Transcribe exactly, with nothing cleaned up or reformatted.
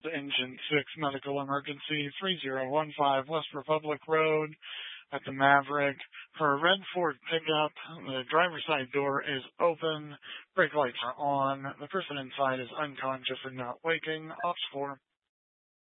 to Engine six Medical Emergency, three zero one five West Republic Road at the Maverick for a red Ford pickup. The driver's side door is open. Brake lights are on. The person inside is unconscious and not waking. Ops four.